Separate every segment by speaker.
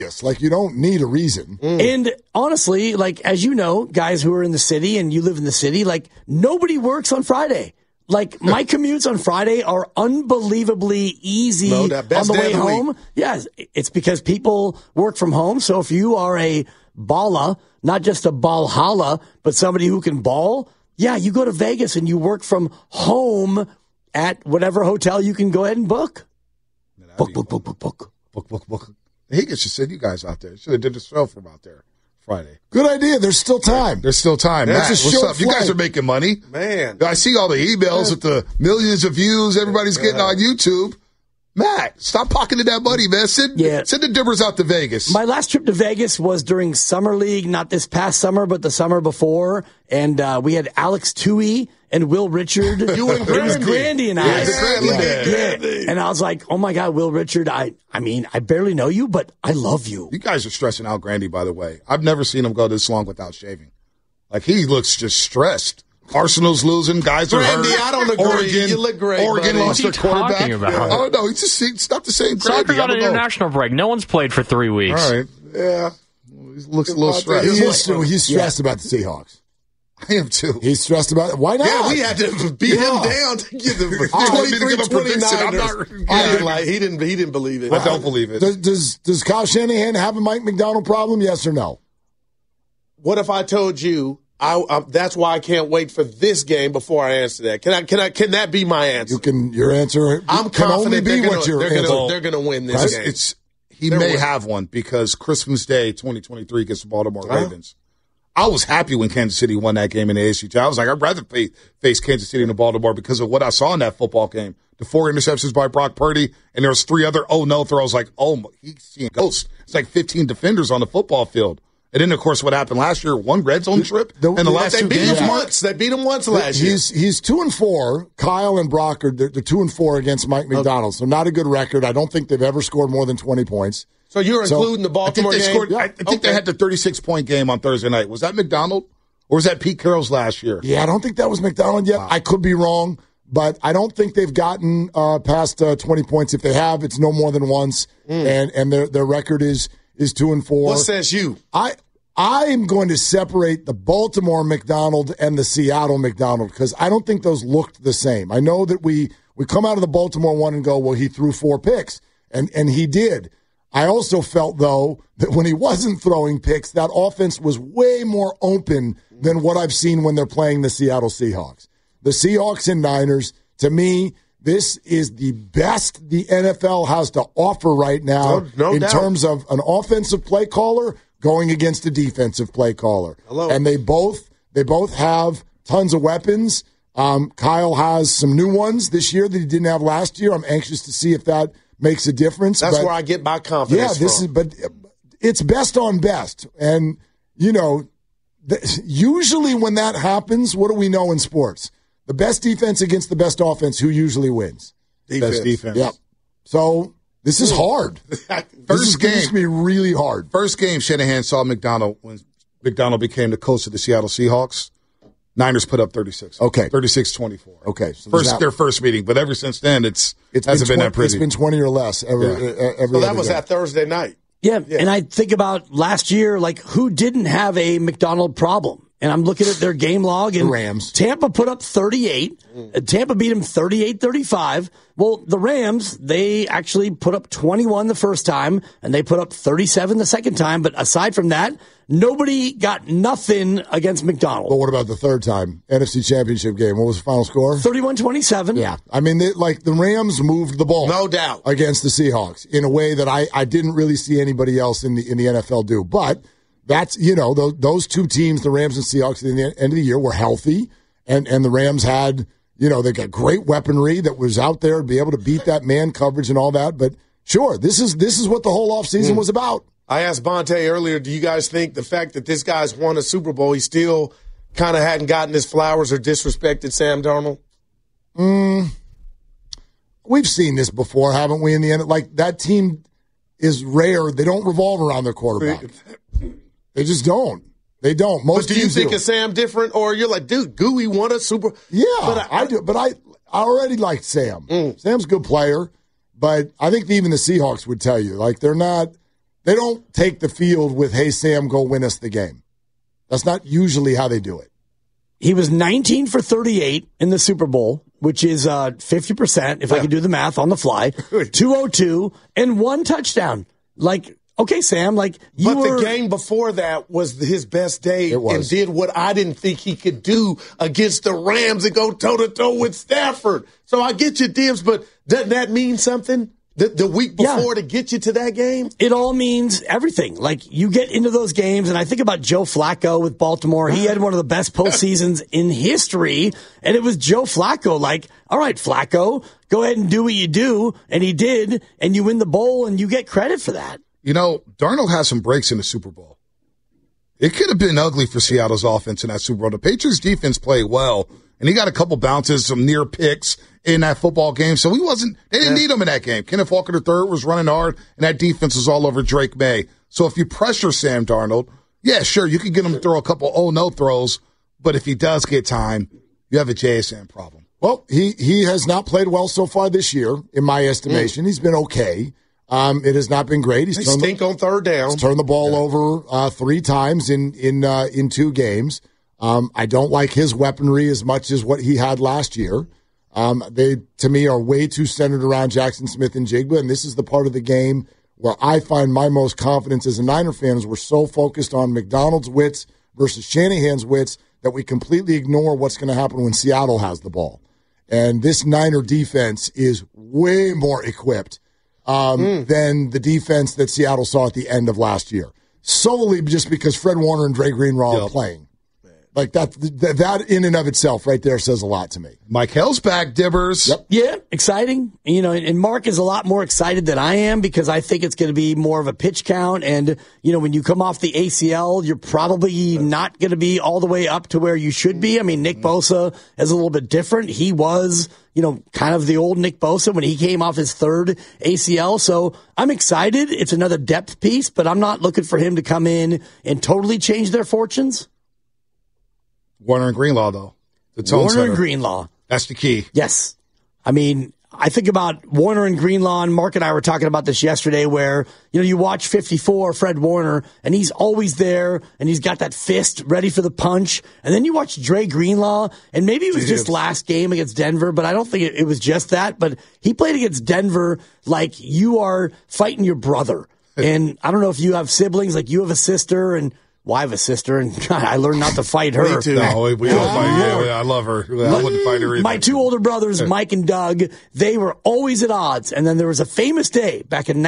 Speaker 1: Yes, like you don't need a reason.
Speaker 2: And honestly, like, as you know, guys who are in the city and you live in the city, like, nobody works on Friday. Like, my commutes on Friday are unbelievably easy on the way home. Yes, it's because people work from home. So if you are a baller, not just a ball-holla, but somebody who can ball, yeah, you go to Vegas and you work from home at whatever hotel you can go ahead and book.
Speaker 3: Book. He should send you guys out there. Should have did the show from out there Friday.
Speaker 1: Good idea. There's still time.
Speaker 3: There's still time. Matt, what's up? You guys are making money.
Speaker 4: Man.
Speaker 3: I see all the emails with the millions of views everybody's getting on YouTube. Matt, stop pocketing that money, man. Send the dimmers out to Vegas.
Speaker 2: My last trip to Vegas was during Summer League, not this past summer, but the summer before. And we had Alex Toohey and Will Richard.
Speaker 4: You and Grandy.
Speaker 2: It was Grandy and I.
Speaker 3: Yeah.
Speaker 2: And I was like, oh, my God, Will Richard, I mean, I barely know you, but I love you.
Speaker 3: You guys are stressing out Grandy, by the way. I've never seen him go this long without shaving. Like, he looks just stressed. Arsenal's losing. Guys are hurt.
Speaker 4: I don't agree.
Speaker 3: Oregon,
Speaker 4: You look great,
Speaker 3: Oregon
Speaker 4: buddy.
Speaker 3: lost their quarterback.
Speaker 5: About?
Speaker 3: I don't know. It's not the same.
Speaker 5: Soccer's on an international break. No one's played for 3 weeks.
Speaker 3: All right. Yeah. He looks a little stressed.
Speaker 1: He's stressed about the Seahawks.
Speaker 3: I am too.
Speaker 1: He's stressed about it. Why not?
Speaker 4: Yeah, we had to beat him down to get the 23-29. He didn't believe it.
Speaker 3: I don't believe it.
Speaker 1: Does Kyle Shanahan have a Mike McDonald problem? Yes or no?
Speaker 4: What if I told you? That's why I can't wait for this game before I answer that. Can that be my answer?
Speaker 1: Your answer.
Speaker 4: I'm
Speaker 1: can only
Speaker 4: confident
Speaker 1: be what your answer.
Speaker 4: they're going to win this game.
Speaker 3: He may have one because Christmas Day 2023 against the Baltimore Ravens. I was happy when Kansas City won that game in the AFC. I was like, I'd rather face Kansas City than Baltimore because of what I saw in that football game. The 4 interceptions by Brock Purdy, and there was 3 other no throws. Like, he's seeing ghosts. It's like 15 defenders on the football field. And then, of course, what happened last year, one red zone trip in the last 2 games.
Speaker 4: They beat him once last year.
Speaker 1: He's 2-4. Kyle and Brock are they're 2-4 against Mike McDonald. So not a good record. I don't think they've ever scored more than 20 points.
Speaker 4: So you're including the Baltimore game?
Speaker 3: I think they had the 36-point game on Thursday night. Was that McDonald? Or was that Pete Carroll's last year?
Speaker 1: Yeah, I don't think that was McDonald yet. Wow. I could be wrong, but I don't think they've gotten past 20 points. If they have, it's no more than once. And their record is 2-4.
Speaker 4: What says you?
Speaker 1: I am going to separate the Baltimore McDonald and the Seattle McDonald because I don't think those looked the same. I know that we come out of the Baltimore one and go, well, he threw 4 picks, and he did. I also felt, though, that when he wasn't throwing picks, that offense was way more open than what I've seen when they're playing the Seattle Seahawks. The Seahawks and Niners, to me, this is the best the NFL has to offer right now in terms of an offensive play caller going against a defensive play caller. And they both have tons of weapons. Kyle has some new ones this year that he didn't have last year. I'm anxious to see if that makes a difference.
Speaker 4: That's where I get my confidence from.
Speaker 1: But it's best on best. And, usually when that happens, what do we know in sports? The best defense against the best offense, who usually wins?
Speaker 3: Best defense.
Speaker 1: Yep. So this is hard. This is going to be really hard.
Speaker 3: First game Shanahan saw McDonald when McDonald became the coach of the Seattle Seahawks. Niners put up 36.
Speaker 1: Okay.
Speaker 3: 36-24.
Speaker 1: Okay. So
Speaker 3: their first meeting, but ever since then, it hasn't been that pretty.
Speaker 1: It's been 20 or less every
Speaker 4: So that was that Thursday night.
Speaker 2: Yeah, and I think about last year, like, who didn't have a McDonald problem? And I'm looking at their game log, and
Speaker 1: the Rams.
Speaker 2: Tampa put up 38. Tampa beat them 38-35. Well, the Rams, they actually put up 21 the first time, and they put up 37 the second time. But aside from that, nobody got nothing against McDonald.
Speaker 1: But what about the third time? NFC Championship game. What was the final score?
Speaker 2: 31-27.
Speaker 1: Yeah. I mean, the Rams moved the ball.
Speaker 4: No doubt.
Speaker 1: Against the Seahawks in a way that I didn't really see anybody else in the NFL do. But that's, those two teams, the Rams and Seahawks, at the end of the year were healthy. And the Rams had, they got great weaponry that was out there to be able to beat that man coverage and all that. But sure, this is what the whole offseason was about.
Speaker 4: I asked Bonte earlier, do you guys think the fact that this guy's won a Super Bowl, he still kind of hadn't gotten his flowers or disrespected Sam Darnold?
Speaker 1: We've seen this before, haven't we, in the end? Like, that team is rare. They don't revolve around their quarterback. They just don't. They don't. Most
Speaker 4: but do you
Speaker 1: teams
Speaker 4: think it's Sam different, or you're like, dude, Gooey won a Super?
Speaker 1: Yeah, I do. But I already liked Sam. Sam's a good player, but I think even the Seahawks would tell you, like, they're not they don't take the field with, hey, Sam, go win us the game. That's not usually how they do it.
Speaker 2: He was 19 for 38 in the Super Bowl, which is 50%, if I can do the math on the fly. 202 and 1 touchdown. Like, okay, Sam, like you
Speaker 4: But the game before that was his best day and did what I didn't think he could do against the Rams and go toe-to-toe with Stafford. So I get your Dibs, but doesn't that mean something? The week before to get you to that game?
Speaker 2: It all means everything. Like, you get into those games, and I think about Joe Flacco with Baltimore. He had one of the best postseasons in history, and it was Joe Flacco. Like, all right, Flacco, go ahead and do what you do, and he did, and you win the bowl, and you get credit for that.
Speaker 3: You know, Darnold has some breaks in the Super Bowl. It could have been ugly for Seattle's offense in that Super Bowl. The Patriots' defense played well, and he got a couple bounces, some near picks in that football game. So they didn't need him in that game. Kenneth Walker III was running hard, and that defense was all over Drake May. So if you pressure Sam Darnold, yeah, sure, you can get him to throw a couple oh-no throws, but if he does get time, you have a JSN problem.
Speaker 1: Well, he has not played well so far this year, in my estimation. He's been okay. It has not been great.
Speaker 4: They stink on third down.
Speaker 1: He's turned the ball over 3 times in 2 games. I don't like his weaponry as much as what he had last year. They, to me, are way too centered around Jackson Smith and Jigba, and this is the part of the game where I find my most confidence as a Niner fan is we're so focused on McDonald's wits versus Shanahan's wits that we completely ignore what's going to happen when Seattle has the ball. And this Niner defense is way more equipped than the defense that Seattle saw at the end of last year, solely just because Fred Warner and Dre Greenlaw are playing. Like that in and of itself right there says a lot to me.
Speaker 3: Mike Hill's back, Dibbers.
Speaker 1: Yep.
Speaker 2: Yeah, exciting. You know, and Mark is a lot more excited than I am because I think it's going to be more of a pitch count. And, you know, when you come off the ACL, you're probably not going to be all the way up to where you should be. I mean, Nick Bosa is a little bit different. He was, you know, kind of the old Nick Bosa when he came off his 3rd ACL. So I'm excited. It's another depth piece, but I'm not looking for him to come in and totally change their fortunes.
Speaker 3: Warner and Greenlaw, though.
Speaker 2: Warner and Greenlaw.
Speaker 3: That's the key.
Speaker 2: Yes. I mean, I think about Warner and Greenlaw, and Mark and I were talking about this yesterday where, you know, you watch 54, Fred Warner, and he's always there, and he's got that fist ready for the punch. And then you watch Dre Greenlaw, and maybe it was just last game against Denver, but I don't think it was just that. But he played against Denver like you are fighting your brother. And I don't know if you have siblings, like you have a sister, and well, I have a sister, and God, I learned not to fight her.
Speaker 3: Me too. No, we all fight. Yeah, I love her. I wouldn't fight her either.
Speaker 2: My 2 older brothers, Mike and Doug, they were always at odds. And then there was a famous day back in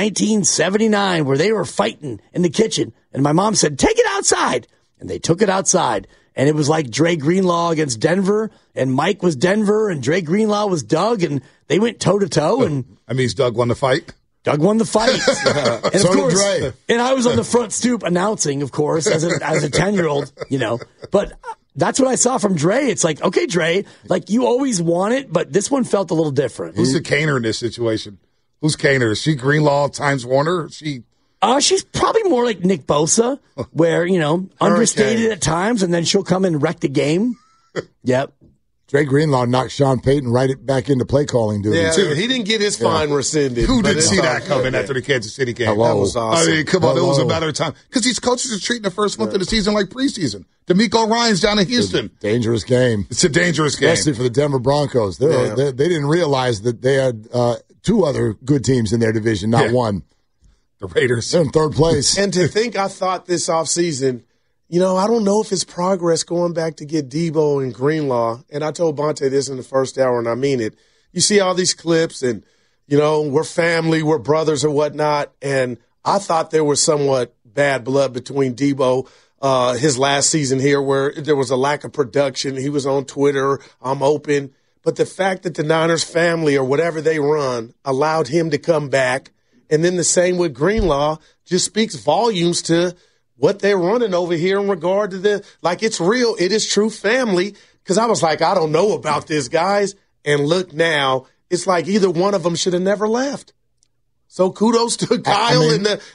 Speaker 2: 1979 where they were fighting in the kitchen. And my mom said, take it outside. And they took it outside. And it was like Dre Greenlaw against Denver. And Mike was Denver, and Dre Greenlaw was Doug. And they went toe-to-toe. And
Speaker 3: that means Doug won the fight?
Speaker 2: Doug won the fight. And
Speaker 1: so
Speaker 2: of course,
Speaker 1: did Dre.
Speaker 2: And I was on the front stoop announcing, of course, as a 10-year-old, you know. But that's what I saw from Dre. It's like, okay, Dre, like you always want it, but this one felt a little different.
Speaker 3: Who's the Kaner in this situation? Who's Kaner? Is she Greenlaw times Warner?
Speaker 2: She's probably more like Nick Bosa, where, you know, understated at times, and then she'll come and wreck the game. Yep.
Speaker 1: Dre Greenlaw knocked Sean Payton right back into play calling duty.
Speaker 4: Yeah, he didn't get his fine rescinded.
Speaker 3: Who didn't see that coming after the Kansas City game?
Speaker 1: Hello.
Speaker 4: That was awesome.
Speaker 3: I mean, come on, it was a matter of time. Because these coaches are treating the first month of the season like preseason. D'Amico Ryan's down in Houston.
Speaker 1: Dangerous game.
Speaker 3: It's a dangerous game.
Speaker 1: Especially for the Denver Broncos. They didn't realize that they had 2 other good teams in their division, not one.
Speaker 3: The Raiders.
Speaker 1: They're in 3rd place.
Speaker 4: And to think I thought this offseason, you know, I don't know if it's progress going back to get Debo and Greenlaw. And I told Bonte this in the first hour, and I mean it. You see all these clips, and, you know, we're family, we're brothers or whatnot. And I thought there was somewhat bad blood between Debo his last season here where there was a lack of production. He was on Twitter, I'm open. But the fact that the Niners family or whatever they run allowed him to come back, and then the same with Greenlaw, just speaks volumes to what they're running over here in regard to it's real. It is true family. Because I was like, I don't know about this, guys. And look now, it's like either one of them should have never left. So kudos to Kyle and the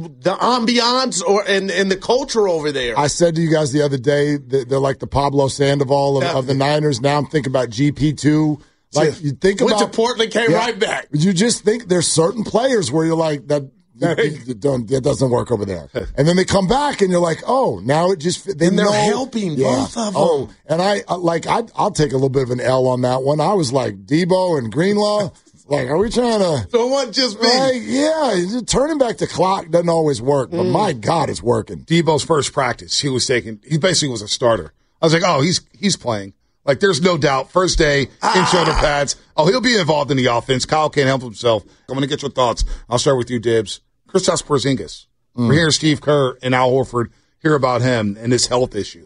Speaker 4: ambiance and the culture over there.
Speaker 1: I said to you guys the other day that they're like the Pablo Sandoval of the Niners. Now I'm thinking about GP2. Like you think
Speaker 4: went
Speaker 1: about
Speaker 4: to Portland, came right back.
Speaker 1: You just think there's certain players where you're like that. It doesn't work over there. And then they come back, and you're like, oh, now it just they're
Speaker 4: helping both of them.
Speaker 1: Oh, and I'll take a little bit of an L on that one. I was like, Debo and Greenlaw, like, are we trying to?
Speaker 4: So what just me?
Speaker 1: Like, yeah, turning back the clock doesn't always work, but my God, it's working.
Speaker 3: Debo's first practice, he basically was a starter. I was like, oh, he's playing. Like, there's no doubt. First day, in shoulder pads. Oh, he'll be involved in the offense. Kyle can't help himself. I'm going to get your thoughts. I'll start with you, Dibs. Kristaps Porzingis. We're hearing Steve Kerr and Al Horford hear about him and his health issue.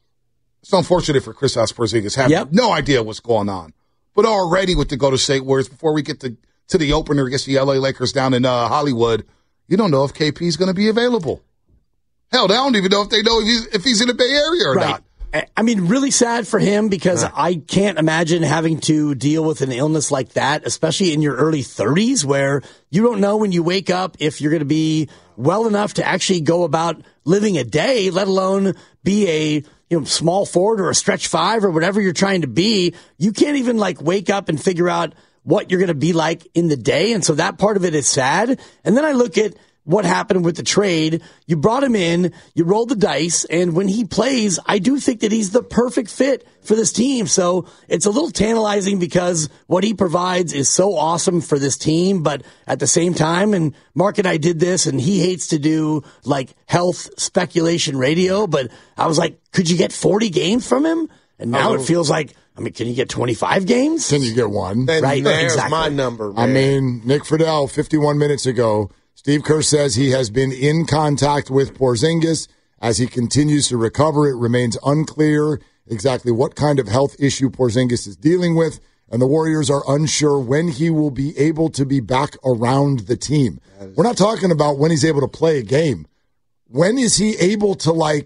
Speaker 3: It's unfortunate for Kristaps Porzingis. Have no idea what's going on. But already with the Golden State Warriors, before we get to the opener against the LA Lakers down in Hollywood, you don't know if KP is going to be available. Hell, they don't even know if they know if he's in the Bay Area or not.
Speaker 2: I mean, really sad for him because I can't imagine having to deal with an illness like that, especially in your early 30s where you don't know when you wake up if you're going to be well enough to actually go about living a day, let alone be a small forward or a stretch five or whatever you're trying to be. You can't even wake up and figure out what you're going to be like in the day. And so that part of it is sad. And then I look at what happened with the trade. You brought him in, you rolled the dice, and when he plays, I do think that he's the perfect fit for this team. So it's a little tantalizing because what he provides is so awesome for this team, but at the same time, and Mark and I did this, and he hates to do health speculation radio, but I was like, could you get 40 games from him? And now it feels like, can you get 25 games?
Speaker 1: Can you get one?
Speaker 4: Right, there's my number, man.
Speaker 1: Nick Friedel, 51 minutes ago, Steve Kerr says he has been in contact with Porzingis as he continues to recover. It remains unclear exactly what kind of health issue Porzingis is dealing with, and the Warriors are unsure when he will be able to be back around the team. We're not talking about when he's able to play a game. When is he able to,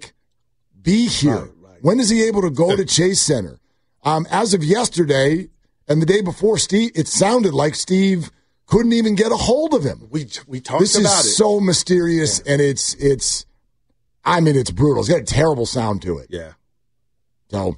Speaker 1: be here? Right. When is he able to go to Chase Center? As of yesterday and the day before, it sounded like Steve couldn't even get a hold of him.
Speaker 4: We talked about it.
Speaker 1: This is so mysterious, and it's brutal. It's got a terrible sound to it.
Speaker 3: Yeah.
Speaker 1: So,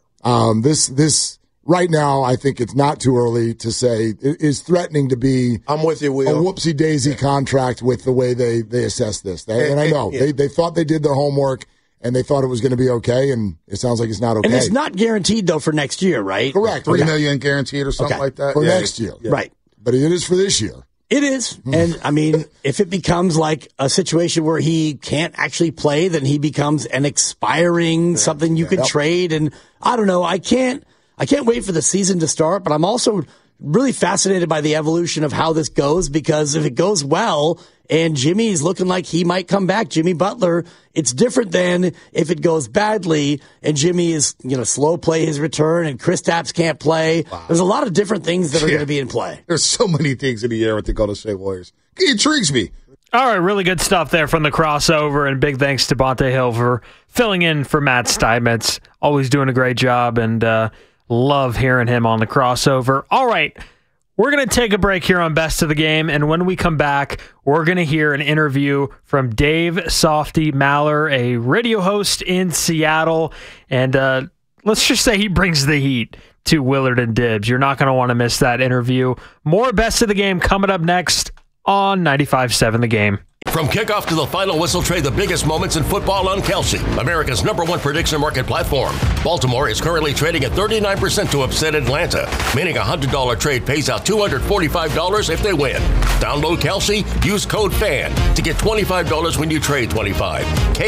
Speaker 1: this right now, I think it's not too early to say it is threatening to be.
Speaker 4: I'm with you, Will.
Speaker 1: A whoopsie daisy contract with the way they assess this. And I know they thought they did their homework. And they thought it was going to be okay, and it sounds like it's not okay.
Speaker 2: And it's not guaranteed, though, for next year, right?
Speaker 1: Correct.
Speaker 3: $3 million guaranteed or something like that?
Speaker 1: For next year.
Speaker 2: Yeah. Right.
Speaker 1: But it is for this year.
Speaker 2: It is. And, if it becomes a situation where he can't actually play, then he becomes an expiring something you could trade. And I don't know. I can't wait for the season to start, but I'm also really fascinated by the evolution of how this goes, because if it goes well and Jimmy's looking like he might come back, Jimmy Butler, it's different than if it goes badly and Jimmy is, slow play his return and Kristaps can't play. Wow. There's a lot of different things that are going to be in play.
Speaker 3: There's so many things in the air with the Golden State Warriors. It intrigues me.
Speaker 5: All right, really good stuff there from the crossover, and big thanks to Bonta Hill for filling in for Matt Steinmetz. Always doing a great job, and love hearing him on the crossover. All right, we're going to take a break here on Best of the Game, and when we come back, we're going to hear an interview from Dave Softy Maller, a radio host in Seattle, and let's just say he brings the heat to Willard and Dibs. You're not going to want to miss that interview. More Best of the Game coming up next on 95.7 The Game.
Speaker 6: From kickoff to the final whistle, trade the biggest moments in football on Kelsey, America's #1 prediction market platform. Baltimore is currently trading at 39% to upset Atlanta, meaning a $100 trade pays out $245 if they win. Download Kelsey, use code FAN to get $25 when you trade $25.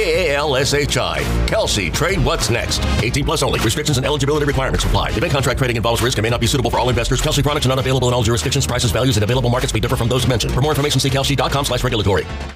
Speaker 6: KALSHI. Kelsey, trade what's next. 18 plus only. Restrictions and eligibility requirements apply. Event contract trading involves risk and may not be suitable for all investors. Kelsey products are not available in all jurisdictions. Prices, values, and available markets may differ from those mentioned. For more information, see kelsey.com/regulatory.